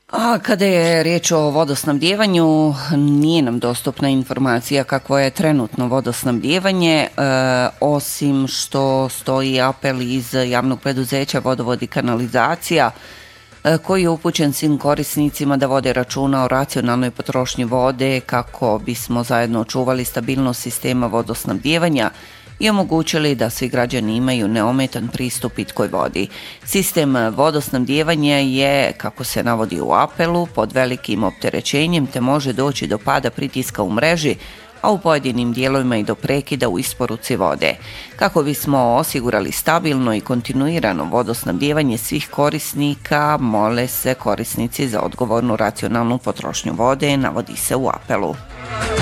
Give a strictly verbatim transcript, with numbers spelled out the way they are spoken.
A kada je riječ o vodosnabdijevanju, nije nam dostupna informacija kakvo je trenutno vodosnabdijevanje, e, osim što stoji apel iz javnog preduzeća Vodovod i kanalizacija, e, koji je upućen svim korisnicima da vode računa o racionalnoj potrošnji vode kako bismo zajedno očuvali stabilnost sistema vodosnabdijevanja i omogućili da svi građani imaju neometan pristup pitkoj vodi. Sistem vodosnabdijevanja je, kako se navodi u apelu, pod velikim opterećenjem te može doći do pada pritiska u mreži, a u pojedinim dijelovima i do prekida u isporuci vode. Kako bismo osigurali stabilno i kontinuirano vodosnabdijevanje svih korisnika, mole se korisnici za odgovornu racionalnu potrošnju vode, navodi se u apelu.